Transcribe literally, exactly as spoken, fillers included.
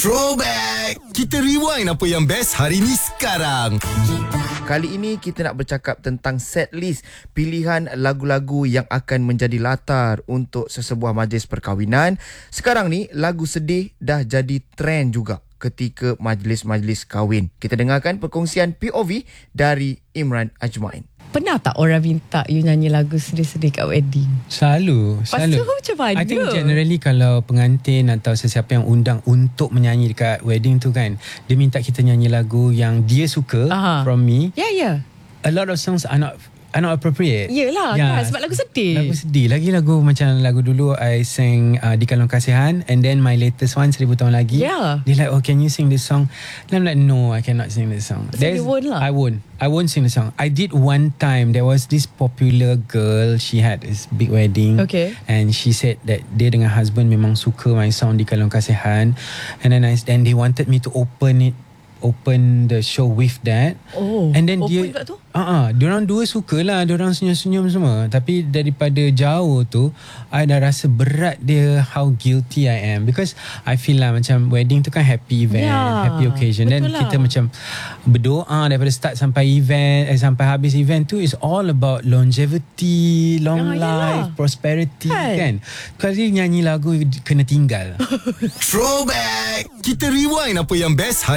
Throwback! Kita rewind apa yang best hari ni sekarang. Kali ini kita nak bercakap tentang set list pilihan lagu-lagu yang akan menjadi latar untuk sesebuah majlis perkahwinan. Sekarang ni lagu sedih dah jadi trend juga ketika majlis-majlis kahwin. Kita dengarkan perkongsian P O V dari Imran Ajmain. Pernah tak orang minta you nyanyi lagu sedih-sedih kat wedding? Selalu, selalu. Lepas tu macam mana? I think generally kalau pengantin atau sesiapa yang undang untuk menyanyi dekat wedding tu kan, dia minta kita nyanyi lagu yang dia suka. Aha. From me. Ya, yeah, ya. Yeah. A lot of songs are not are not appropriate. Yelah yeah. kan, sebab lagu sedih. Lagu sedih. Lagi lagu macam lagu dulu I sang uh, Di Kalung Kasihan, and then my latest one Seribu Tahun Lagi. Yeah. They like, oh, can you sing this song? And I'm like, no, I cannot sing this song. So you won't lah? I won't. I won't sing the song. I did one time. There was this popular girl. She had this big wedding. Okay. And she said that dia dengan husband memang suka my song Di Kalung Kasihan. And then I, and they wanted me to open it, open the show with that. Oh, and then open dia, kat tu? Uh-uh, diorang dua suka lah, diorang senyum-senyum semua. Tapi daripada jauh tu, I dah rasa berat dia, how guilty I am. Because I feel lah macam wedding tu kan happy event, yeah, happy occasion. Dan lah. kita macam berdoa daripada start sampai event, eh, sampai habis event tu is all about longevity, long yeah, life, yeah. prosperity kan. kan. Kalau dia nyanyi lagu kena tinggal. Throwback! Kita rewind apa yang best hari